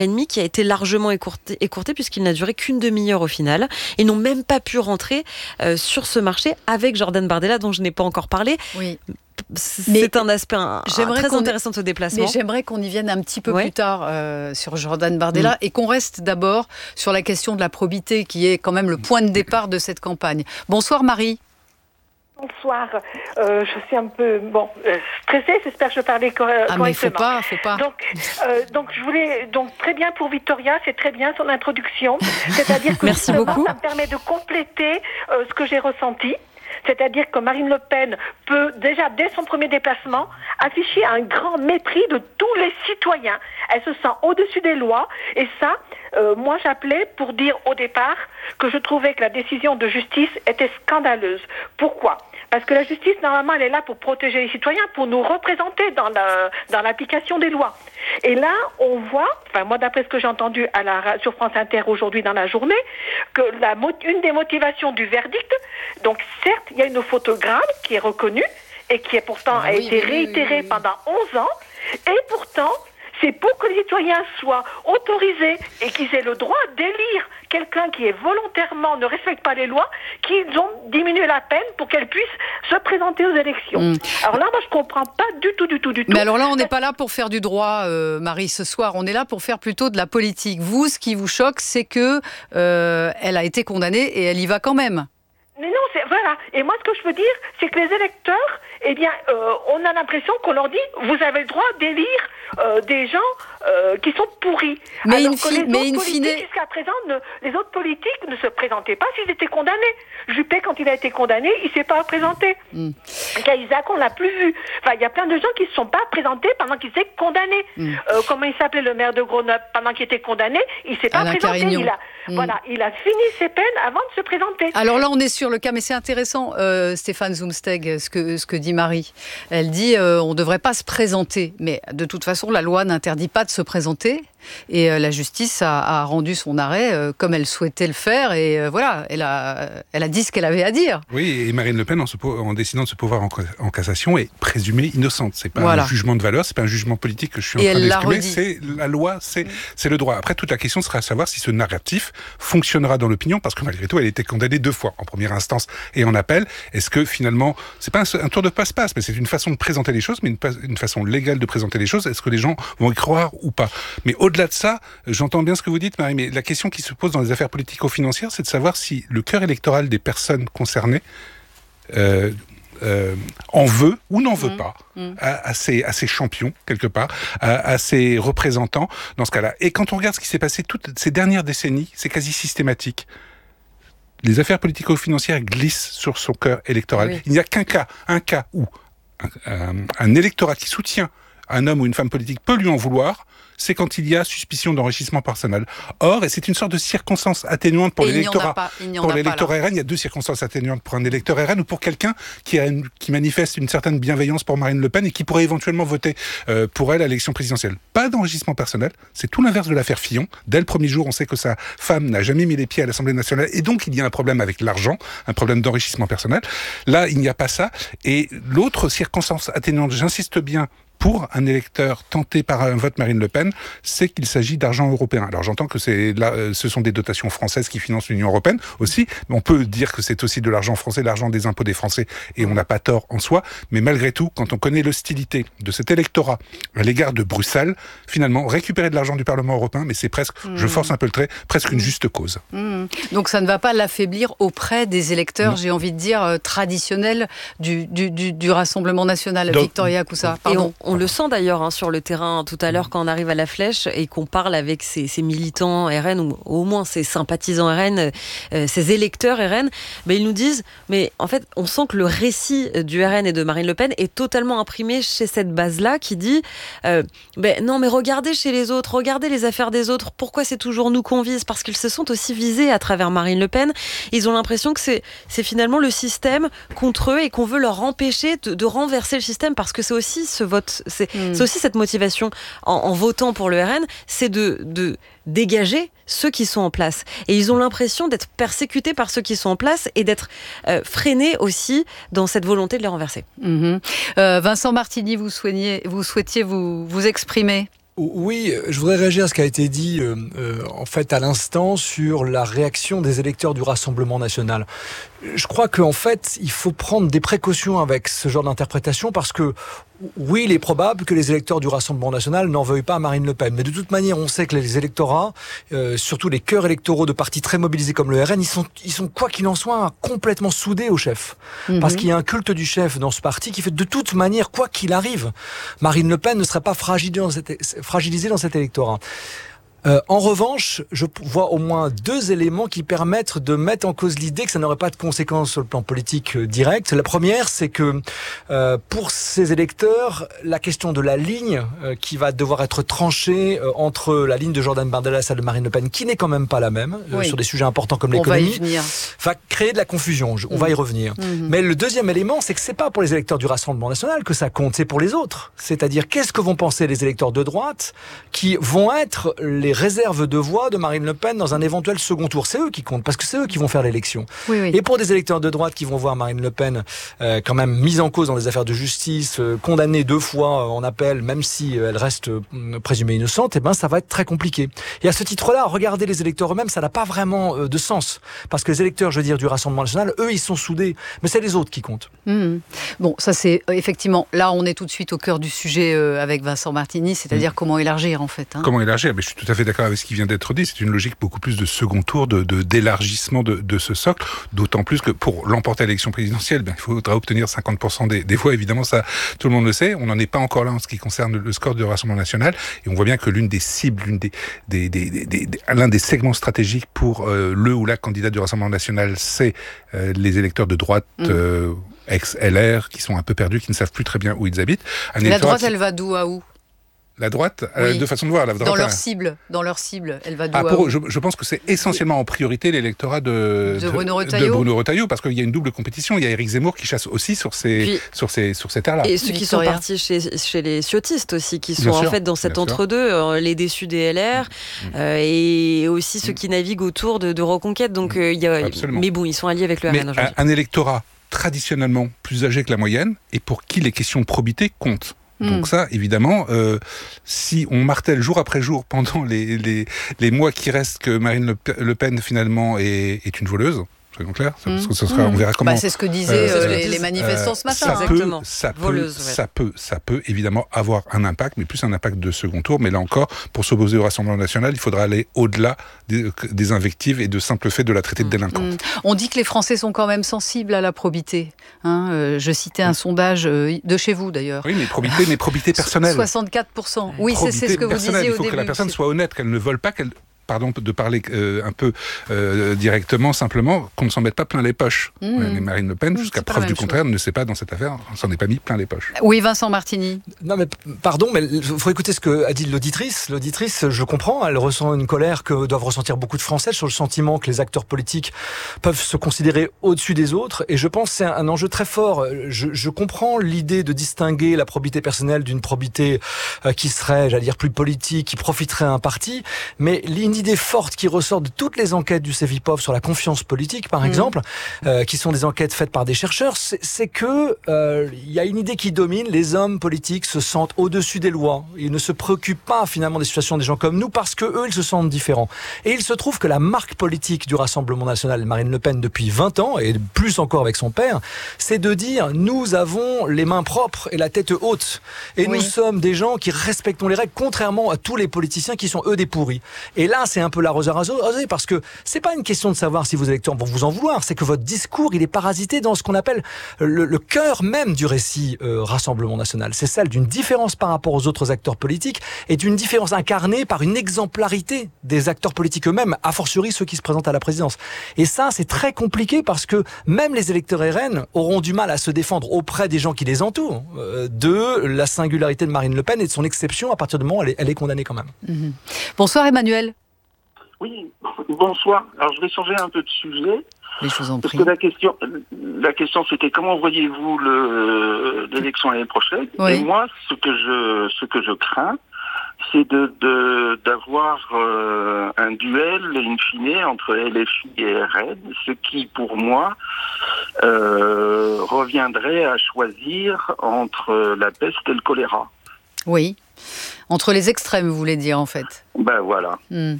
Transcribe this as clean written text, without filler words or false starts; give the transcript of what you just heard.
et demi qui a été largement écourté puisqu'il n'a duré qu'une demi-heure au final. Ils n'ont même pas pu rentrer sur ce marché avec Jordan Bardella, dont je n'ai pas encore parlé. Oui. C'est un aspect très intéressant de ce déplacement. Mais j'aimerais qu'on y vienne un petit peu plus tard sur Jordan Bardella et qu'on reste d'abord sur la question de la probité qui est quand même le point de départ de cette campagne. Bonsoir Marie. Bonsoir, je suis un peu stressée, j'espère que je parlais correctement. Ah mais faut pas. Donc je voulais très bien pour Victoria, c'est très bien son introduction, c'est-à-dire que merci beaucoup. Ça me permet de compléter ce que j'ai ressenti. C'est-à-dire que Marine Le Pen peut déjà, dès son premier déplacement, afficher un grand mépris de tous les citoyens. Elle se sent au-dessus des lois. Et ça, moi j'appelais pour dire au départ que je trouvais que la décision de justice était scandaleuse. Pourquoi ? Parce que la justice, normalement, elle est là pour protéger les citoyens, pour nous représenter dans l'application des lois. Et là, on voit, moi d'après ce que j'ai entendu sur France Inter aujourd'hui dans la journée, que une des motivations du verdict, donc certes, il y a une faute grave qui est reconnue et qui est pourtant a été réitérée pendant 11 ans, et pourtant, c'est pour que les citoyens soient autorisés et qu'ils aient le droit d'élire quelqu'un qui est volontairement ne respecte pas les lois, qu'ils ont diminué la peine pour qu'elle puisse se présenter aux élections. Alors là, moi, je comprends pas du tout. Mais alors là, on n'est pas là pour faire du droit, Marie, ce soir. On est là pour faire plutôt de la politique. Vous, ce qui vous choque, c'est que elle a été condamnée et elle y va quand même. Mais non, voilà. Et moi, ce que je veux dire, c'est que les électeurs, on a l'impression qu'on leur dit, vous avez le droit d'élire des gens qui sont pourris. Mais alors in fine, jusqu'à présent, les autres politiques ne se présentaient pas s'ils étaient condamnés. Juppé, quand il a été condamné, il ne s'est pas présenté. Cahuzac, on ne l'a plus vu. Enfin, il y a plein de gens qui ne se sont pas présentés pendant qu'ils étaient condamnés. Comment il s'appelait le maire de Grenoble pendant qu'il était condamné, il ne s'est pas présenté. Il a fini ses peines avant de se présenter. Alors là, on est sur le cas, mais c'est intéressant, Stéphane Zumsteg, ce que dit Marie. Elle dit on ne devrait pas se présenter. Mais de toute façon, la loi n'interdit pas de se présenter. Et la justice a rendu son arrêt comme elle souhaitait le faire. Et voilà, elle a dit ce qu'elle avait à dire. Oui, et Marine Le Pen, en décidant de se pourvoir en cassation, est présumée innocente. C'est pas un jugement de valeur, c'est pas un jugement politique que je suis en train d'exprimer. C'est la loi, c'est le droit. Après, toute la question sera à savoir si ce narratif fonctionnera dans l'opinion, parce que malgré tout, elle a été condamnée 2 fois, en première instance et en appel. Est-ce que finalement, c'est pas un tour de passe-passe, mais c'est une façon de présenter les choses, mais une façon légale de présenter les choses. Est-ce que les gens vont y croire ou pas ? Mais au-delà de ça, j'entends bien ce que vous dites, Marie, mais la question qui se pose dans les affaires politico-financières, c'est de savoir si le cœur électoral des personnes concernées en veut ou n'en veut pas à ces champions, quelque part, à ces représentants, dans ce cas-là. Et quand on regarde ce qui s'est passé toutes ces dernières décennies, c'est quasi systématique. Les affaires politico-financières glissent sur son cœur électoral. Oui. Il n'y a un cas où un électorat qui soutient un homme ou une femme politique peut lui en vouloir, c'est quand il y a suspicion d'enrichissement personnel. Or, et c'est une sorte de circonstance atténuante pour l'électorat. Pour l'électorat RN, il y a 2 circonstances atténuantes pour un électeur RN ou pour quelqu'un qui manifeste une certaine bienveillance pour Marine Le Pen et qui pourrait éventuellement voter pour elle à l'élection présidentielle. Pas d'enrichissement personnel, c'est tout l'inverse de l'affaire Fillon. Dès le premier jour, on sait que sa femme n'a jamais mis les pieds à l'Assemblée nationale et donc il y a un problème avec l'argent, un problème d'enrichissement personnel. Là, il n'y a pas ça. Et l'autre circonstance atténuante, j'insiste bien, pour un électeur tenté par un vote Marine Le Pen, c'est qu'il s'agit d'argent européen. Alors j'entends que ce sont des dotations françaises qui financent l'Union européenne aussi, mais on peut dire que c'est aussi de l'argent français, l'argent des impôts des Français, et on n'a pas tort en soi, mais malgré tout, quand on connaît l'hostilité de cet électorat à l'égard de Bruxelles, finalement, récupérer de l'argent du Parlement européen, mais c'est presque, je force un peu le trait, presque une juste cause. Donc ça ne va pas l'affaiblir auprès des électeurs, j'ai envie de dire, traditionnels du Rassemblement National. Donc, Victoria Coussa, pardon. On le sent d'ailleurs sur le terrain tout à l'heure quand on arrive à la Flèche et qu'on parle avec ces militants RN ou au moins ces sympathisants RN, ces électeurs RN, ils nous disent, mais en fait on sent que le récit du RN et de Marine Le Pen est totalement imprimé chez cette base-là qui dit non mais regardez chez les autres, regardez les affaires des autres, pourquoi c'est toujours nous qu'on vise ? Parce qu'ils se sont aussi visés à travers Marine Le Pen. Ils ont l'impression que c'est finalement le système contre eux et qu'on veut leur empêcher de renverser le système parce que c'est aussi ce vote. C'est aussi cette motivation en votant pour le RN, c'est de dégager ceux qui sont en place. Et ils ont l'impression d'être persécutés par ceux qui sont en place et d'être freinés aussi dans cette volonté de les renverser. Vincent Martini, vous souhaitiez vous exprimer ? Oui, je voudrais réagir à ce qui a été dit en fait à l'instant sur la réaction des électeurs du Rassemblement national. Je crois qu'en fait, il faut prendre des précautions avec ce genre d'interprétation parce que oui, il est probable que les électeurs du Rassemblement national n'en veuillent pas à Marine Le Pen. Mais de toute manière, on sait que les électorats, surtout les cœurs électoraux de partis très mobilisés comme le RN, ils sont quoi qu'il en soit, complètement soudés au chef. Parce qu'il y a un culte du chef dans ce parti qui fait de toute manière, quoi qu'il arrive, Marine Le Pen ne serait pas fragilisée dans cet électorat. En revanche, je vois au moins 2 éléments qui permettent de mettre en cause l'idée que ça n'aurait pas de conséquences sur le plan politique direct. La première, c'est que pour ces électeurs, la question de la ligne qui va devoir être tranchée entre la ligne de Jordan Bardella et celle de Marine Le Pen, qui n'est quand même pas la même, sur des sujets importants comme l'économie, va créer de la confusion. On va y revenir. Mais le deuxième élément, c'est que c'est pas pour les électeurs du Rassemblement national que ça compte, c'est pour les autres. C'est-à-dire, qu'est-ce que vont penser les électeurs de droite qui vont être les réserves de voix de Marine Le Pen dans un éventuel second tour. C'est eux qui comptent, parce que c'est eux qui vont faire l'élection. Et pour des électeurs de droite qui vont voir Marine Le Pen quand même mise en cause dans les affaires de justice, condamnée 2 fois en appel, même si elle reste présumée innocente, ça va être très compliqué. Et à ce titre-là, regarder les électeurs eux-mêmes, ça n'a pas vraiment de sens. Parce que les électeurs, je veux dire, du Rassemblement national, eux, ils sont soudés. Mais c'est les autres qui comptent. Bon, ça c'est effectivement, là on est tout de suite au cœur du sujet avec Vincent Martini, c'est-à-dire comment élargir en fait. Comment élargir ? Mais je suis tout à fait d'accord avec ce qui vient d'être dit. C'est une logique beaucoup plus de second tour, d'élargissement de ce socle. D'autant plus que pour l'emporter à l'élection présidentielle, il faudra obtenir 50% des voix. Évidemment, ça, tout le monde le sait. On n'en est pas encore là en ce qui concerne le score du Rassemblement national. Et on voit bien que l'une des cibles, l'un des segments stratégiques pour le ou la candidat du Rassemblement national, c'est les électeurs de droite, ex-LR, qui sont un peu perdus, qui ne savent plus très bien où ils habitent. La droite, elle va d'où à où ? La droite, deux façons de voir. La droite, dans leur cible, elle va d'où à pour où ? eux, je pense que c'est essentiellement en priorité l'électorat de Bruno Retailleau, parce qu'il y a une double compétition. Il y a Éric Zemmour qui chasse aussi sur ces terres-là. Et ceux qui sont partis chez les ciotistes aussi, qui sont en fait dans cet entre-deux, les déçus des LR, et aussi ceux qui naviguent autour de Reconquête. Donc, mais bon, ils sont alliés avec le RN aujourd'hui. Un électorat traditionnellement plus âgé que la moyenne, et pour qui les questions de probité comptent. Donc ça, évidemment, si on martèle jour après jour pendant les mois qui restent que Marine Le Pen, finalement, est une voleuse, soyons clairs, parce que ce sera, on verra comment... c'est ce que disaient les manifestants ce matin. Ça peut évidemment avoir un impact, mais plus un impact de second tour. Mais là encore, pour s'opposer au Rassemblement national, il faudra aller au-delà des invectives et de simples faits de la traiter de délinquante. On dit que les Français sont quand même sensibles à la probité. Je citais un sondage de chez vous d'ailleurs. Oui, mais probité personnelle. 64%. Oui, c'est ce que vous disiez au début. Il faut que la personne soit honnête, qu'elle ne vole pas, de parler un peu directement, simplement, qu'on ne s'en mette pas plein les poches. Mais Marine Le Pen, jusqu'à preuve du contraire, ne sait pas dans cette affaire, on s'en est pas mis plein les poches. Oui, Vincent Martini. Non, mais pardon, mais il faut écouter ce qu'a dit l'auditrice. L'auditrice, je comprends, elle ressent une colère que doivent ressentir beaucoup de Français sur le sentiment que les acteurs politiques peuvent se considérer au-dessus des autres. Et je pense que c'est un enjeu très fort. Je comprends l'idée de distinguer la probité personnelle d'une probité qui serait, j'allais dire, plus politique, qui profiterait à un parti. Mais une idée forte qui ressort de toutes les enquêtes du Cevipof sur la confiance politique, par exemple, qui sont des enquêtes faites par des chercheurs, c'est que il y a une idée qui domine. Les hommes politiques se sentent au-dessus des lois. Ils ne se préoccupent pas finalement des situations des gens comme nous parce que eux, ils se sentent différents. Et il se trouve que la marque politique du Rassemblement national, Marine Le Pen, depuis 20 ans, et plus encore avec son père, c'est de dire nous avons les mains propres et la tête haute. Et nous sommes des gens qui respectons les règles, contrairement à tous les politiciens qui sont eux des pourris. Et là, c'est un peu l'arroseur arrosé, parce que c'est pas une question de savoir si vos électeurs vont vous en vouloir, c'est que votre discours, il est parasité dans ce qu'on appelle le cœur même du récit Rassemblement national. C'est celle d'une différence par rapport aux autres acteurs politiques et d'une différence incarnée par une exemplarité des acteurs politiques eux-mêmes, a fortiori ceux qui se présentent à la présidence. Et ça, c'est très compliqué parce que même les électeurs RN auront du mal à se défendre auprès des gens qui les entourent de la singularité de Marine Le Pen et de son exception à partir du moment où elle est condamnée quand même. Bonsoir Emmanuel. Oui, bonsoir. Alors je vais changer un peu de sujet. Mais je vous en prie. Parce que la question c'était comment voyez-vous l'élection l'année prochaine ? Oui. Et moi, ce que je crains, c'est d'avoir un duel in fine entre LFI et RN, ce qui pour moi reviendrait à choisir entre la peste et le choléra. Oui. Entre les extrêmes, vous voulez dire, en fait. Ben voilà.